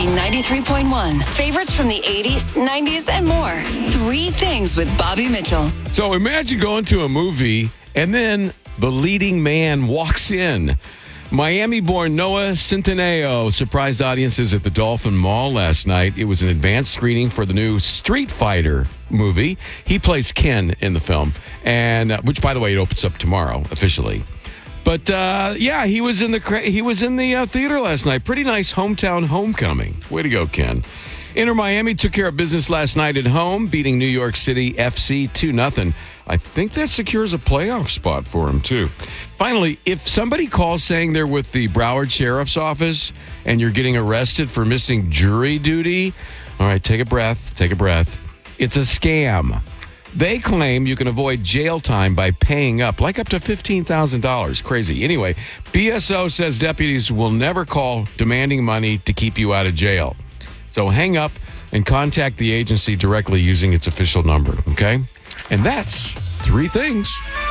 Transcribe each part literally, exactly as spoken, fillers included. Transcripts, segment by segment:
Z ninety-three point one. Favorites from the eighties, nineties, and more. Three Things with Bobby Mitchell. So imagine going to a movie and then the leading man walks in. Miami-born Noah Centineo surprised audiences at the Dolphin Mall last night. It was an advanced screening for the new Street Fighter movie. He plays Ken in the film, and uh, which, by the way, it opens up tomorrow officially. But uh, yeah, he was in the cra- he was in the uh, theater last night. Pretty nice hometown homecoming. Way to go, Ken. Inter Miami took care of business last night at home, beating New York City F C two nothing. I think that secures a playoff spot for him, too. Finally, if somebody calls saying they're with the Broward Sheriff's Office and you're getting arrested for missing jury duty, all right, take a breath, take a breath. It's a scam. They claim you can avoid jail time by paying up, like up to fifteen thousand dollars. Crazy. Anyway, B S O says deputies will never call demanding money to keep you out of jail. So hang up and contact the agency directly using its official number, okay? And that's Three Things.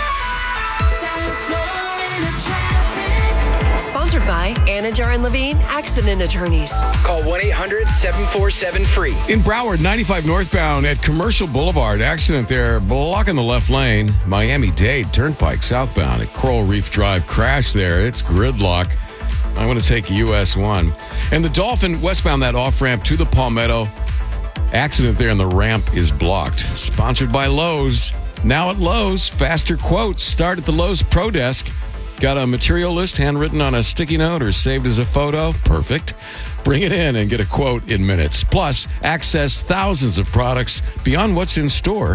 Sponsored by Anajar and Levine Accident Attorneys. Call one eight hundred seven four seven free. In Broward, ninety-five northbound at Commercial Boulevard, accident there, blocking the left lane. Miami-Dade Turnpike southbound at Coral Reef Drive, crash there. It's gridlock. I'm going to take U S one. And the Dolphin westbound, that off-ramp to the Palmetto. Accident there and the ramp is blocked. Sponsored by Lowe's. Now at Lowe's, faster quotes start at the Lowe's Pro Desk. Got a material list handwritten on a sticky note or saved as a photo? Perfect. Bring it in and get a quote in minutes. Plus, access thousands of products beyond what's in store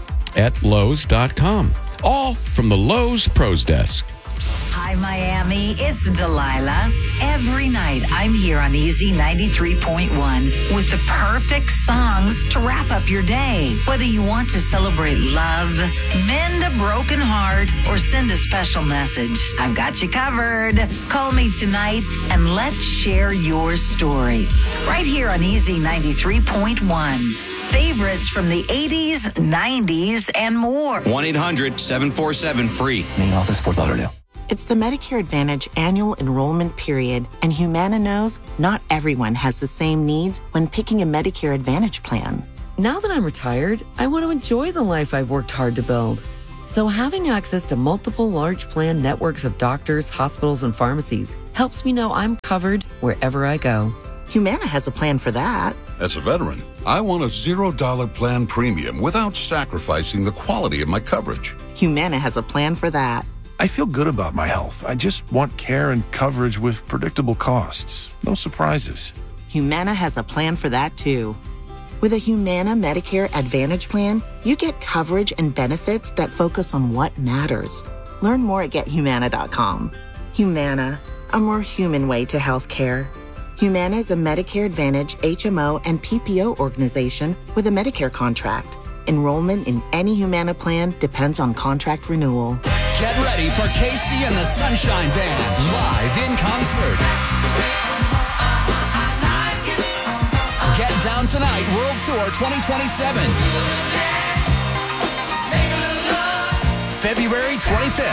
at Lowe's dot com. All from the Lowe's Pros Desk. Hi, Miami. It's Delilah. Every night, I'm here on E Z ninety-three point one with the perfect songs to wrap up your day. Whether you want to celebrate love, mend a broken heart, or send a special message, I've got you covered. Call me tonight and let's share your story. Right here on E Z ninety-three point one. Favorites from the eighties, nineties, and more. one eight hundred seven four seven free. Main office, Fort Lauderdale. It's the Medicare Advantage annual enrollment period, and Humana knows not everyone has the same needs when picking a Medicare Advantage plan. Now that I'm retired, I want to enjoy the life I've worked hard to build. So having access to multiple large plan networks of doctors, hospitals, and pharmacies helps me know I'm covered wherever I go. Humana has a plan for that. As a veteran, I want a zero dollar plan premium without sacrificing the quality of my coverage. Humana has a plan for that. I feel good about my health. I just want care and coverage with predictable costs. No surprises. Humana has a plan for that, too. With a Humana Medicare Advantage plan, you get coverage and benefits that focus on what matters. Learn more at get humana dot com. Humana, a more human way to health care. Humana is a Medicare Advantage H M O and P P O organization with a Medicare contract. Enrollment in any Humana plan depends on contract renewal. Get ready for Casey and the Sunshine Band live in concert. Get Down Tonight World Tour twenty twenty-seven. February twenty-fifth